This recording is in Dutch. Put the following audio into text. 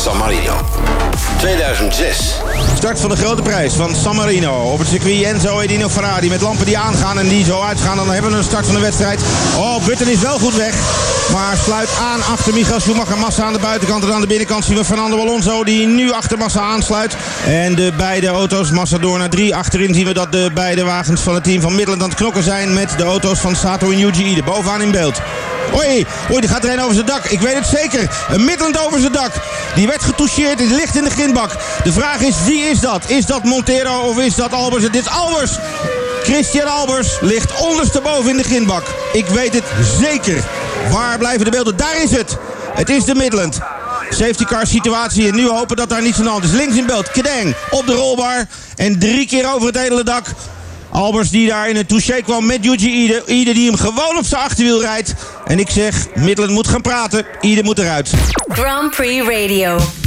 San Marino. 2006. Start van de grote prijs van San Marino. Op het circuit Enzo Edino Ferrari met lampen die aangaan en die zo uitgaan. Dan hebben we een start van de wedstrijd. Oh, Button is wel goed weg. Maar sluit aan achter Michael Schumacher. Massa aan de buitenkant en aan de binnenkant zien we Fernando Alonso die nu achter Massa aansluit. En de beide auto's, Massa door naar 3. Achterin zien we dat de beide wagens van het team van Midland aan het knokken zijn met de auto's van Sato en Yuji Ide. Bovenaan in beeld. Oei, die gaat er een over zijn dak. Ik weet het zeker. Een Midland over zijn dak. Die werd getoucheerd. Die ligt in de grindbak. De vraag is, wie is dat? Is dat Montero of is dat Albers? Het is Albers. Christian Albers ligt ondersteboven in de grindbak. Ik weet het zeker. Waar blijven de beelden? Daar is het. Het is de Midland. Safety car situatie en nu hopen dat daar niets aan de hand is. Links in beeld. Kedeng op de rolbar. En 3 keer over het hele dak. Albers die daar in het touché kwam met Yuji Ide. Ide die hem gewoon op zijn achterwiel rijdt. En ik zeg, Midland moet gaan praten. Ide moet eruit. Grand Prix Radio.